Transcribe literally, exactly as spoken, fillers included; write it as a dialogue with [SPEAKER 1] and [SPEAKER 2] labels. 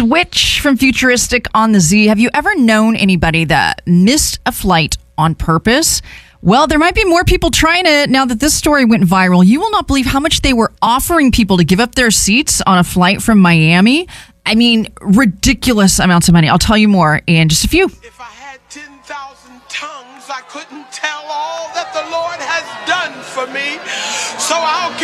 [SPEAKER 1] switch from futuristic on the Z. Have you ever known anybody that missed a flight on purpose? Well, there might be more people trying it now that this story went viral. You will not believe how much they were offering people to give up their seats on a flight from Miami. I mean, ridiculous amounts of money. I'll tell you more in just a few.
[SPEAKER 2] If I had ten thousand tongues, I couldn't tell all that the Lord has done for me. So I'll give